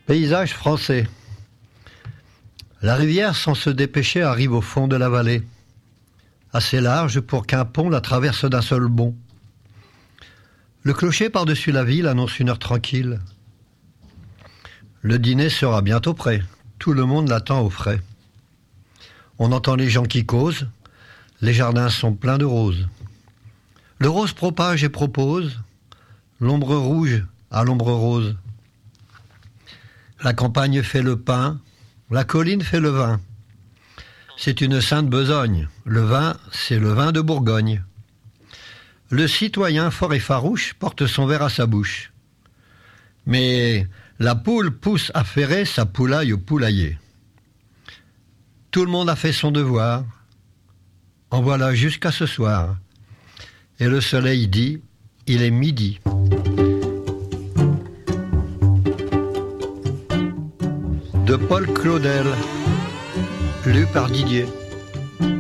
Paysage français. La rivière, sans se dépêcher, arrive au fond de la vallée, assez large pour qu'un pont la traverse d'un seul bond. Le clocher par-dessus la ville annonce une heure tranquille. Le dîner sera bientôt prêt, tout le monde l'attend au frais. On entend les gens qui causent, les jardins sont pleins de roses. Le rose propage et propose, l'ombre rouge à l'ombre rose. La campagne fait le pain, la colline fait le vin. C'est une sainte besogne, le vin, c'est le vin de Bourgogne. Le citoyen fort et farouche porte son verre à sa bouche. Mais la poule pousse affairée sa poulaille au poulailler. Tout le monde a fait son devoir, en voilà jusqu'à ce soir. Et le soleil dit, il est midi. De Paul Claudel, lu par Didier.